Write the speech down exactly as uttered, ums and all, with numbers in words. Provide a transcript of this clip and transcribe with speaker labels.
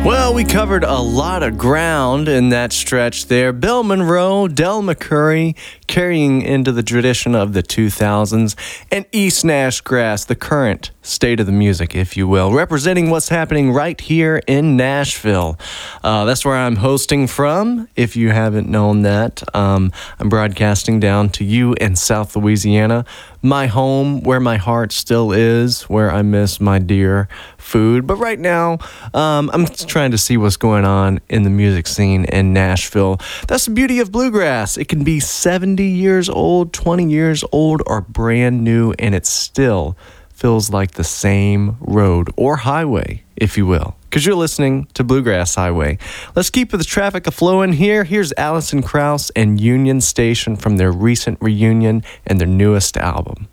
Speaker 1: Well, we covered a lot of ground in that stretch there. Bill Monroe, Del McCoury, carrying into the tradition of the two thousands, and East Nash Grass, the current state of the music, if you will, representing what's happening right here in Nashville. Uh, that's where I'm hosting from, if you haven't known that. Um, I'm broadcasting down to you in South Louisiana, my home, where my heart still is, where I miss my dear food. But right now, um, I'm trying to see what's going on in the music scene in Nashville. That's the beauty of bluegrass. It can be seventy years old, twenty years old, or brand new, and it still feels like the same road or highway, if you will, because you're listening to Bluegrass Highway. Let's keep the traffic a-flowing here. Here's Alison Krauss and Union Station from their recent reunion and their newest album.